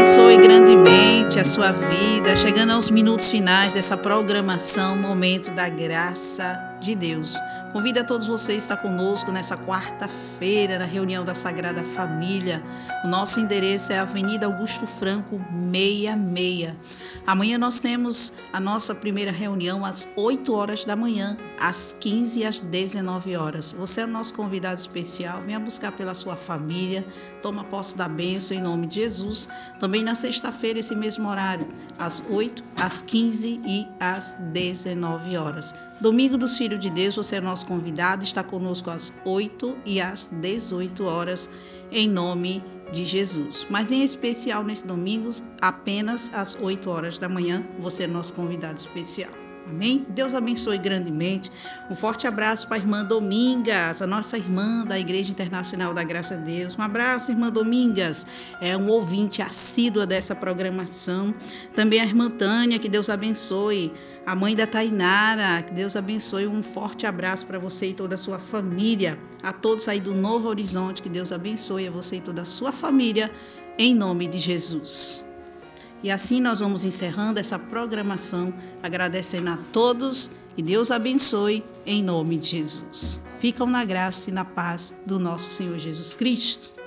abençoe grandemente a sua vida, chegando aos minutos finais dessa programação Momento da Graça de Deus. Convido a todos vocês a estar conosco nessa quarta-feira, na reunião da Sagrada Família. O nosso endereço é a Avenida Augusto Franco, 66. Amanhã nós temos a nossa primeira reunião às 8 horas da manhã, às 15 e às 19 horas. Você é o nosso convidado especial, venha buscar pela sua família, toma posse da bênção em nome de Jesus. Também na sexta-feira, esse mesmo horário, às 8, às 15 e às 19 horas. Domingo dos Filhos de Deus, você é nosso convidado, está conosco às 8 e às 18 horas, em nome de Jesus. Mas em especial nesse domingo, apenas às 8 horas da manhã, você é nosso convidado especial. Amém? Deus abençoe grandemente. Um forte abraço para a irmã Domingas, a nossa irmã da Igreja Internacional da Graça de Deus. Um abraço, irmã Domingas. É um ouvinte assídua dessa programação. Também a irmã Tânia, que Deus abençoe. A mãe da Tainara, que Deus abençoe. Um forte abraço para você e toda a sua família. A todos aí do Novo Horizonte, que Deus abençoe a você e toda a sua família, em nome de Jesus. E assim nós vamos encerrando essa programação, agradecendo a todos e Deus abençoe em nome de Jesus. Ficam na graça e na paz do nosso Senhor Jesus Cristo.